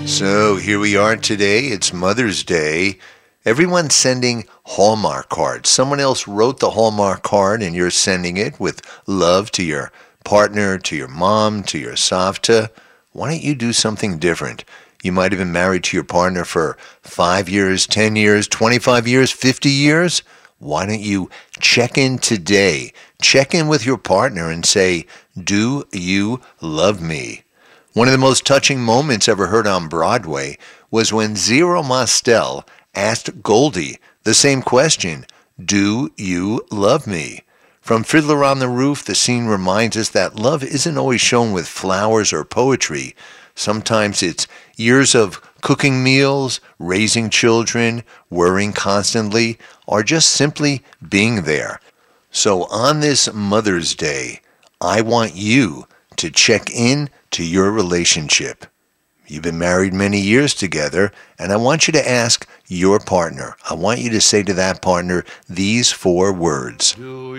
So here we are today. It's Mother's Day. Everyone's sending Hallmark cards. Someone else wrote the Hallmark card and you're sending it with love to your partner, to your mom, to your savta. Why don't you do something different? You might have been married to your partner for 5 years, 10 years, 25 years, 50 years. Why don't you check in today? Check in with your partner and say, "Do you love me?" One of the most touching moments ever heard on Broadway was when Zero Mostel asked Goldie the same question, "Do you love me?" From Fiddler on the Roof, the scene reminds us that love isn't always shown with flowers or poetry. Sometimes it's years of cooking meals, raising children, worrying constantly, or just simply being there. So on this Mother's Day, I want you to check in to your relationship. You've been married many years together, and I want you to ask your partner. I want you to say to that partner these 4 words.